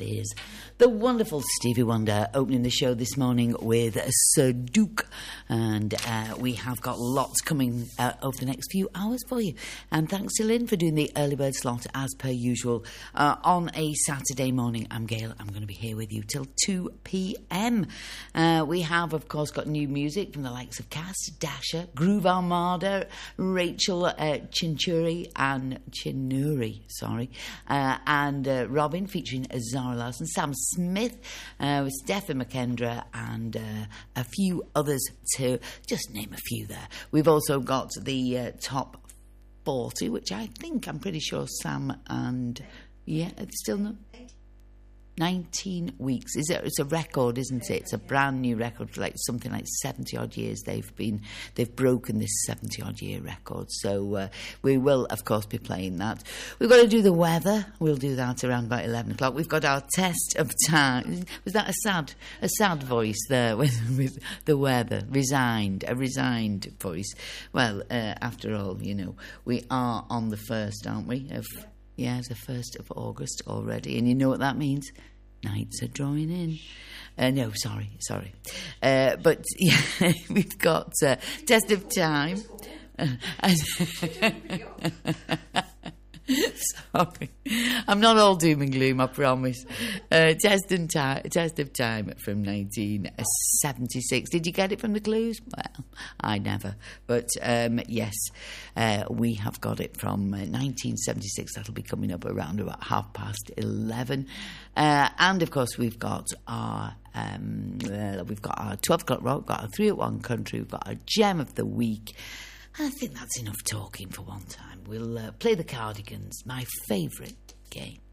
is the wonderful Stevie Wonder opening the show this morning with Sir Duke. And we have got lots coming over the next few hours for you. And thanks to Lynn for doing the early bird slot as per usual. On a Saturday morning, I'm Gail. I'm going to be here with you till 2 p.m. We have, of course, got new music from the likes of Cass, Dasher, Groove Armada, Rachel Chinuri, and Robin featuring Zara Larson, Sam Smith with Stephen McKendra and a few others too. Just name a few there. We've also got the top 40, which I'm pretty sure Sam and it's still not 19 weeks. It's a record, isn't it? It's a brand new record for something like 70 odd years. They've broken this 70 odd year record. So we will, of course, be playing that. We've got to do the weather. We'll do that around about 11 o'clock. We've got our test of time. Was that a sad voice there with the weather? A resigned voice. Well, after all, we are on the 1st, aren't we? The 1st of August already. And you know what that means? Nights are drawing in. No, sorry. But, yeah, we've got test of time. Sorry. I'm not all doom and gloom, I promise. Test of time from 1976. Did you get it from the clues? Well, I never. But, yes, we have got it from 1976. That'll be coming up around about 11:30. And, of course, we've got our 12 o'clock rock, we've got our 3 at 1 country, we've got our gem of the week. I think that's enough talking for one time. We'll play the Cardigans, my favourite game.